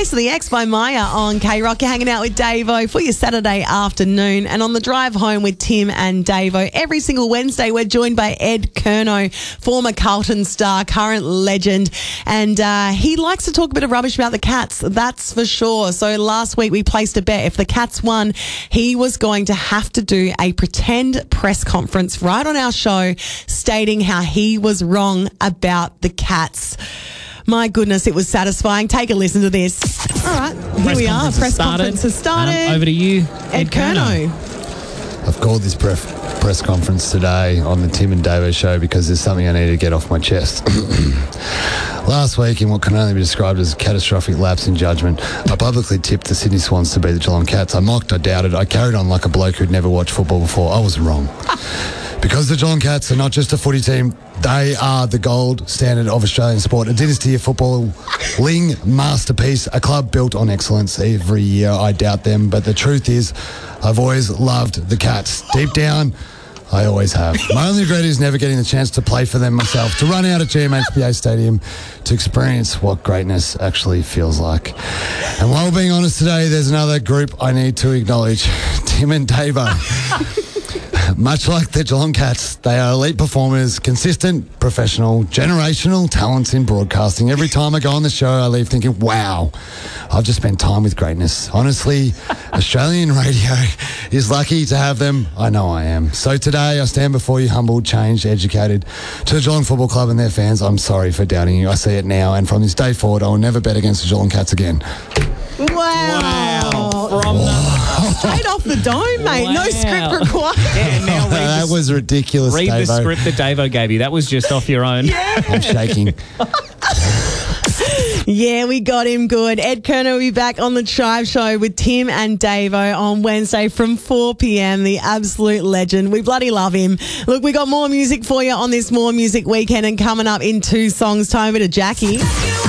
Race to the X by Maya on K-Rock. You're hanging out with Davo for your Saturday afternoon. And on the drive home with Tim and Davo, every single Wednesday we're joined by Ed Curnow, former Carlton star, current legend. And he likes to talk a bit of rubbish about the Cats, that's for sure. So last week we placed a bet. If the Cats won, he was going to have to do a pretend press conference right on our show stating how he was wrong about the Cats. My goodness, it was satisfying. Take a listen to this. All right, here we are. Press conference has started. Over to you, Ed Curnow. I've called this press conference today on the Tim and Davo show because there's something I need to get off my chest. Last week, in what can only be described as a catastrophic lapse in judgment, I publicly tipped the Sydney Swans to beat the Geelong Cats. I mocked, I doubted, I carried on like a bloke who'd never watched football before. I was wrong. Because the Geelong Cats are not just a footy team, they are the gold standard of Australian sport. A dynasty of footballing masterpiece, a club built on excellence. Every year I doubt them, but the truth is I've always loved the Cats. Deep down, I always have. My only regret is never getting the chance to play for them myself, to run out at GMHBA Stadium, to experience what greatness actually feels like. And while being honest today, there's another group I need to acknowledge, Tim and Davo. Much like the Geelong Cats, they are elite performers, consistent, professional, generational talents in broadcasting. Every time I go on the show, I leave thinking, wow, I've just spent time with greatness. Honestly, Australian radio is lucky to have them. I know I am. So today, I stand before you humbled, changed, educated. To the Geelong Football Club and their fans, I'm sorry for doubting you. I see it now, and from this day forward, I will never bet against the Geelong Cats again. Wow. Straight off the dome, mate. Wow. No script required. Yeah, now That was ridiculous, read Davo. the script that Davo gave you. That was just off your own. I'm shaking. Yeah, we got him good. Ed Curnow will be back on the Chive Show with Tim and Davo on Wednesday from 4 p.m. The absolute legend. We bloody love him. Look, we got more music for you on this More Music Weekend, and coming up in 2 songs, time to Jackie.